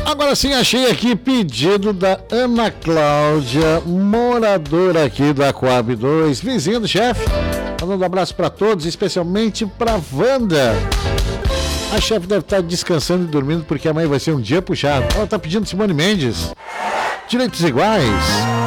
Agora sim, achei aqui pedido da Ana Cláudia, moradora aqui da Coab 2, vizinha do chefe. Mandando um abraço para todos, especialmente para Wanda. A chefe deve estar descansando e dormindo porque amanhã vai ser um dia puxado. Ela está pedindo Simone Mendes. Direitos iguais.